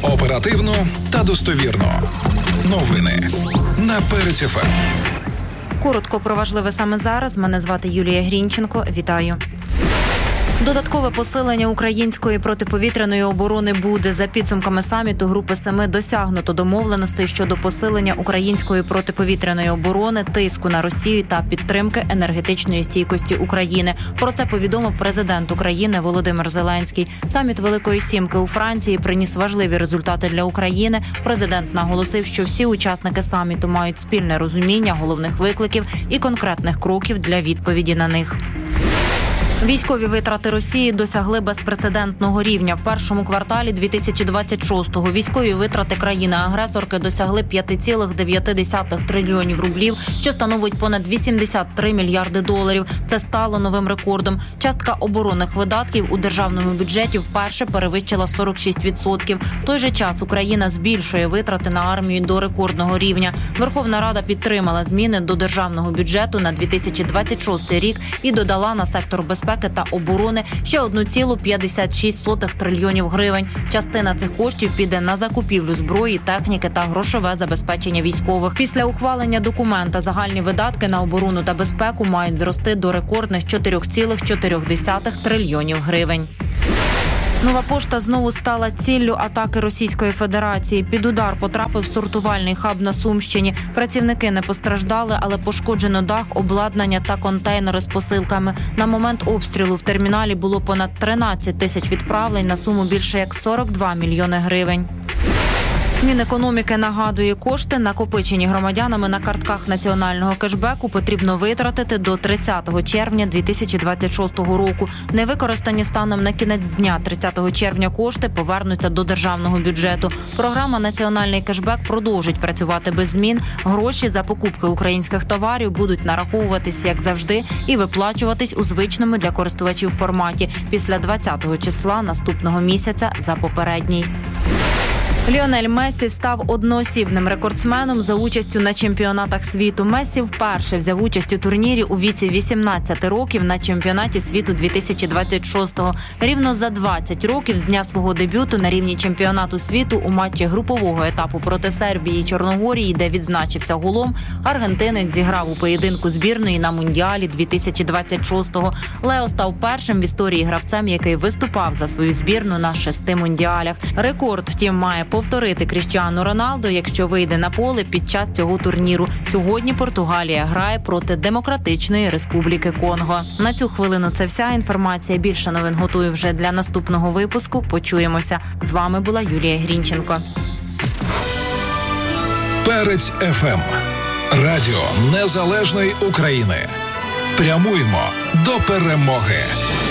Оперативно та достовірно. Новини на Перець ФМ. Коротко про важливе саме зараз. Мене звати Юлія Грінченко. Вітаю. Додаткове посилення української протиповітряної оборони буде. За підсумками саміту Групи 7 досягнуто домовленостей щодо посилення української протиповітряної оборони, тиску на Росію та підтримки енергетичної стійкості України. Про це повідомив президент України Володимир Зеленський. Саміт Великої Сімки у Франції приніс важливі результати для України. Президент наголосив, що всі учасники саміту мають спільне розуміння головних викликів і конкретних кроків для відповіді на них. Військові витрати Росії досягли безпрецедентного рівня. В першому кварталі 2026-го військові витрати країни-агресорки досягли 5,9 трильйонів рублів, що становить понад 83 мільярди доларів. Це стало новим рекордом. Частка оборонних видатків у державному бюджеті вперше перевищила 46%. В той же час Україна збільшує витрати на армію до рекордного рівня. Верховна Рада підтримала зміни до державного бюджету на 2026 рік і додала на сектор безпеки та оборони ще 1,56 трильйонів гривень. Частина цих коштів піде на закупівлю зброї, техніки та грошове забезпечення військових. Після ухвалення документа загальні видатки на оборону та безпеку мають зрости до рекордних 4,4 трильйонів гривень. Нова пошта знову стала ціллю атаки Російської Федерації. Під удар потрапив сортувальний хаб на Сумщині. Працівники не постраждали, але пошкоджено дах, обладнання та контейнери з посилками. На момент обстрілу в терміналі було понад 13 тисяч відправлень на суму більше як 42 мільйони гривень. Мінекономіки нагадує, кошти, накопичені громадянами на картках національного кешбеку, потрібно витратити до 30 червня 2026 року. Невикористані станом на кінець дня 30 червня кошти повернуться до державного бюджету. Програма «Національний кешбек» продовжить працювати без змін. Гроші за покупки українських товарів будуть нараховуватись, як завжди, і виплачуватись у звичному для користувачів форматі після 20-го числа наступного місяця за попередній. Ліонель Мессі став одноосібним рекордсменом за участю на чемпіонатах світу. Мессі вперше взяв участь у турнірі у віці 18 років на чемпіонаті світу 2026-го. Рівно за 20 років з дня свого дебюту на рівні чемпіонату світу у матчі групового етапу проти Сербії і Чорногорії, де відзначився голом, аргентинець зіграв у поєдинку збірної на Мундіалі 2026-го. Лео став першим в історії гравцем, який виступав за свою збірну на 6 мундіалях. Рекорд, втім, має повторити Кріштіану Роналду, якщо вийде на поле під час цього турніру. Сьогодні Португалія грає проти Демократичної Республіки Конго. На цю хвилину це вся інформація. Більше новин готую вже для наступного випуску. Почуємося. З вами була Юлія Грінченко. Перець ФМ. Радіо Незалежної України. Прямуємо до перемоги.